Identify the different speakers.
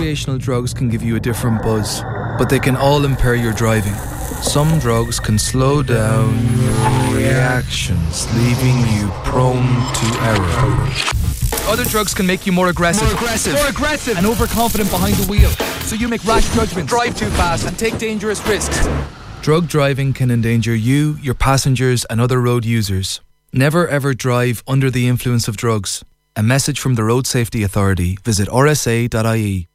Speaker 1: recreational drugs can give you a different buzz, but they can all impair your driving. Some drugs can slow down your reactions, leaving you prone to error. Other drugs can make you more aggressive, and overconfident behind the wheel, so you make rash judgments, drive too fast, and take dangerous risks. Drug driving can endanger you, your passengers, and other road users. Never ever drive under the influence of drugs. A message from the Road Safety Authority. Visit rsa.ie.